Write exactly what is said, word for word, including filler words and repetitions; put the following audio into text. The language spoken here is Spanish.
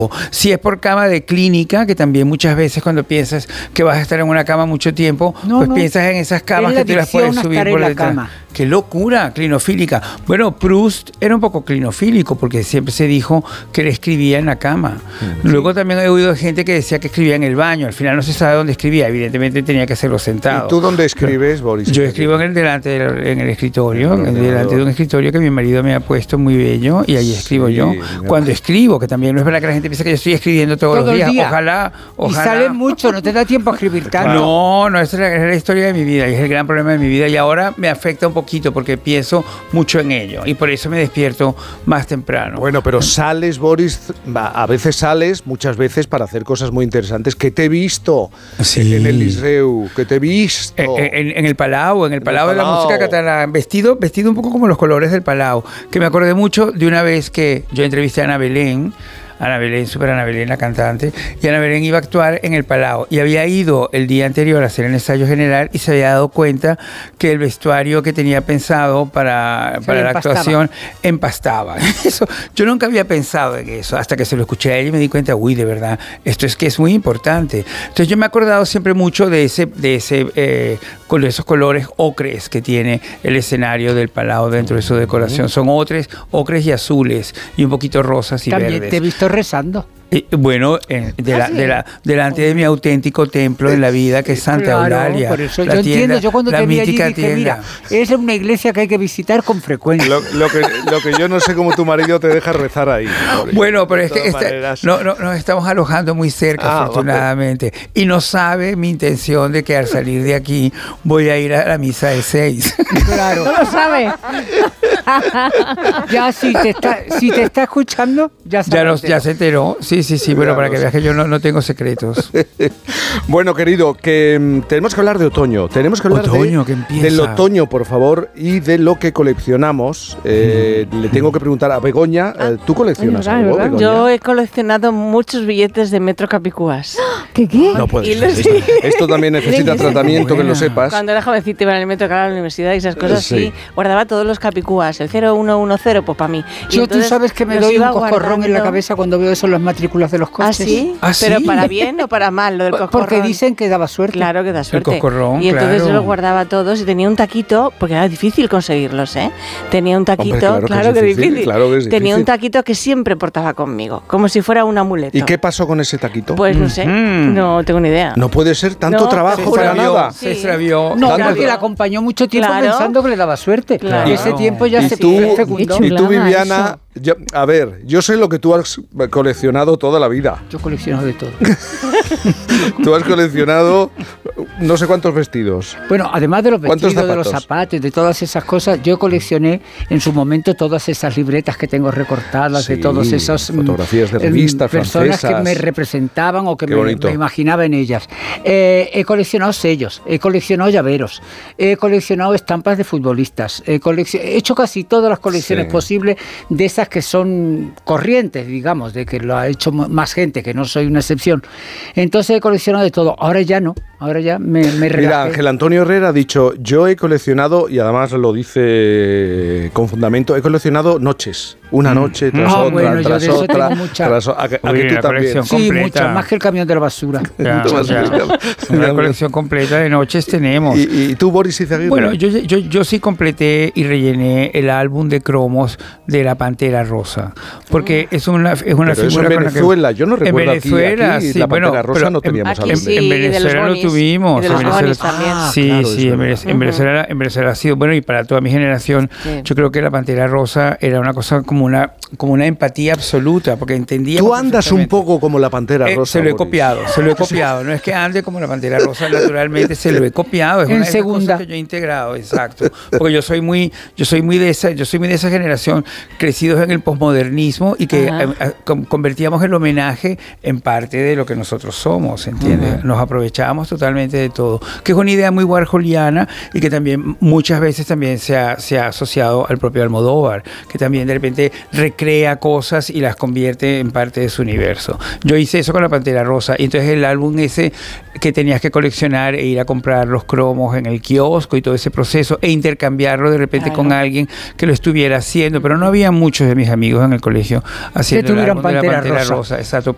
Si es por cama de clínica, que también muchas veces cuando piensas que vas a estar en una cama mucho tiempo, no, pues no. piensas en esas camas que tú las puedes subir por detrás. ¡Qué locura! Clinofílica. Bueno, Proust era un poco clinofílico porque siempre se dijo que él escribía en la cama. Sí. Luego también he oído gente que decía que escribía en el baño. Al final no se sabe dónde escribía. Evidentemente tenía que hacerlo sentado. ¿Y tú dónde escribes, Pero, Boris? Yo escribo en el, delante del, en el escritorio, en el, delante de un escritorio que mi marido me ha puesto muy bello y ahí escribo sí, yo. Cuando escribo, que también no es verdad que la gente piensa que yo estoy escribiendo todos Todo los días. día. Ojalá, ojalá. Y sale mucho, no te da tiempo a escribir tanto. No, no, esa es la, es la historia de mi vida y es el gran problema de mi vida y ahora me afecta un poquito porque pienso mucho en ello y por eso me despierto más temprano. Bueno, pero sales, Boris, a veces sales, muchas veces para hacer cosas muy interesantes. Que te he visto sí. en el Liceu, que te he visto. En, en, en el Palau, en el Palau de la música catalana, vestido, vestido un poco como los colores del Palau, que me acordé mucho de una vez que yo entrevisté a Ana Belén, Ana Belén, super Ana Belén, la cantante, y Ana Belén iba a actuar en el Palau y había ido el día anterior a hacer el ensayo general y se había dado cuenta que el vestuario que tenía pensado para, para la actuación empastaba. Eso, yo nunca había pensado en eso hasta que se lo escuché a ella y me di cuenta, uy, de verdad, esto es que es muy importante. Entonces yo me he acordado siempre mucho de ese, de ese, eh, con esos colores ocres que tiene el escenario del Palau dentro de su decoración. Son ocres, ocres y azules y un poquito rosas y También verdes. Te he visto rezando. Eh, bueno, eh, de la, ¿Ah, sí? de la, delante de mi auténtico templo en la vida, que es Santa Claro, Eulalia. Por eso la yo tienda, entiendo, yo cuando la te vi allí mítica dije, tienda. mira, es una iglesia que hay que visitar con frecuencia. Lo, lo, que, lo que yo no sé cómo tu marido te deja rezar ahí. Pobre. Bueno, pero es que esta, no, no, nos estamos alojando muy cerca, ah, afortunadamente. Vale. Y no sabe mi intención de que al salir de aquí voy a ir a la misa de seis. Claro. No lo sabe. Ya si te está, si te está escuchando, ya se ya, nos, ya se enteró. Sí, sí, sí. Bueno, para que veas que yo no, no tengo secretos. Bueno, querido, que um, tenemos que hablar de otoño. Tenemos que hablar otoño, de, que empieza. del otoño, por favor, y de lo que coleccionamos. Eh, mm. Le tengo que preguntar a Begoña. Ah, ¿Tú coleccionas verdad, algo, Begoña? Yo he coleccionado muchos billetes de Metro Capicúas. ¿Qué qué? No puede ser. Esto, esto también necesita tratamiento, que lo sepas. Cuando era jovencita iba en el metro que era la universidad y esas cosas, sí. sí, guardaba todos los Capicúas. El cero uno uno cero, pues para mí. Y yo, tú sabes que me doy un coscorrón guardando. en la cabeza cuando veo eso en las matrículas de los coches. ¿Ah, sí? ¿Ah, sí? ¿Pero para bien o para mal lo del coscorrón? Porque dicen que daba suerte. Claro que da suerte. El coscorrón, y entonces claro. yo los guardaba todos y tenía un taquito, porque era difícil conseguirlos, ¿eh? Tenía un taquito, Hombre, claro, claro que, que es difícil, difícil. Claro que es tenía difícil. un taquito que siempre portaba conmigo, como si fuera un amuleto. ¿Y qué pasó con ese taquito? Pues no sé, Mm. no tengo ni idea. No puede ser tanto No, trabajo se para extravió, nada. sí. Se extravió. No, Tanto porque tra- la acompañó mucho tiempo Claro. pensando que le daba suerte. Claro. Y ese tiempo ya y se tú, fecundó. y tú, Viviana, yo, a ver, yo sé lo que tú has coleccionado toda la vida. Yo colecciono de todo. Tú has coleccionado no sé cuántos vestidos. Bueno, además de los ¿Cuántos vestidos, de los zapatos? zapatos, de todas esas cosas, yo coleccioné en su momento todas esas libretas que tengo recortadas, Sí, de todos esos fotografías de mm, revistas personas francesas. que me representaban o que Qué me, bonito. me imaginaba en ellas. Eh, he coleccionado sellos, he coleccionado llaveros, he coleccionado estampas de futbolistas, he, coleccion- he hecho casi todas las colecciones Sí. posibles de esas que son corrientes, digamos, de que lo ha hecho m- más gente, que no soy una excepción. Entonces he coleccionado de todo. Ahora ya no, ahora ya me, me relajé. Mira, Ángel Antonio Herrera ha dicho, yo he coleccionado, y además lo dice con fundamento, he coleccionado noches. Una noche tras Ah, otra, bueno, yo tras de eso otra. tengo mucha. Tras o- a, que- a Uy, que tú la también. colección Sí, completa. mucho, más que el camión de la basura. Ya, Mucho más ya. complicado. Una colección completa de noches tenemos. ¿Y, y tú, Boris Izaguirre? Bueno, yo, yo, yo sí completé y rellené el álbum de cromos de la Pantera Rosa, porque es una, es una Pero eso figura en con la que- Venezuela, yo no recuerdo en aquí- Venezuela, aquí sí, la bueno, Pantera Rosa pero no en- teníamos Aquí algo. sí, en y de los Venezuela lo bonis, tuvimos. y de en los Venezuela- bonis también. Ah, sí, claro, sí, es en verdad. Venez- en Venezuela, en Venezuela ha sido bueno, y para toda mi generación, Sí. yo creo que la Pantera Rosa era una cosa como una, como una empatía absoluta, porque entendía. Tú andas un poco como la Pantera Eh, Rosa. se lo he Boris. copiado, se lo he copiado. No es que ande como la Pantera Rosa, naturalmente se lo he copiado. Es En una de esas segunda. cosas que yo he integrado, exacto. Porque yo soy muy, yo soy muy de esa, yo soy muy de esa generación, crecidos en el posmodernismo y que Ajá. eh, eh, com- convertíamos el homenaje en parte de lo que nosotros somos, ¿entiendes? Ajá. Nos aprovechábamos totalmente de todo. Que es una idea muy warholiana y que también muchas veces también se ha, se ha asociado al propio Almodóvar, que también de repente recrea cosas y las convierte en parte de su universo. Yo hice eso con la Pantera Rosa, y entonces el álbum ese que tenías que coleccionar e ir a comprar los cromos en el kiosco y todo ese proceso e intercambiarlo de repente Claro. con alguien que lo estuviera haciendo, pero no había muchos de mis amigos en el colegio haciendo el tuvieran álbum de la Pantera Pantera Rosa. Rosa, exacto.